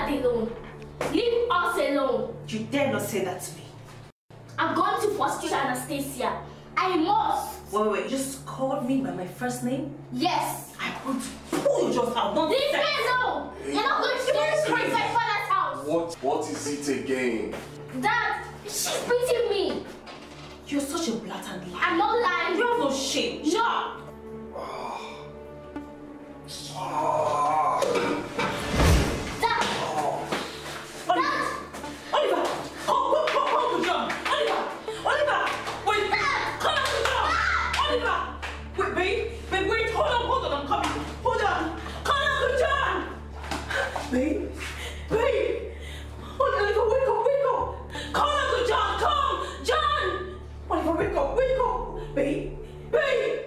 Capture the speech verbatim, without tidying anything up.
Dad alone. Leave us alone. You dare not say that to me. I'm going to frustrate Anastasia. I must. Wait, wait, wait. You just called me by my first name? Yes. I'm going to pull you just out. Don't Leave me alone. You're not going to get me in my father's house. What? What is it again? Dad, she's beating me. You're such a blatant liar. I'm not lying. You have no shame. No. Ah. Dad. Oliver! Oliver! Oh, oh, oh, oh, John! Oliver! Oliver! Wait! Dad! Come on, John! Oliver! Wait, babe! Babe, wait! Hold on, hold on, I'm coming! Hold on! Come on, John! Babe! Babe! Oh, Oliver, wake up, wake up! Come on, John! Come! John! Oliver, wake up, wake up! Babe!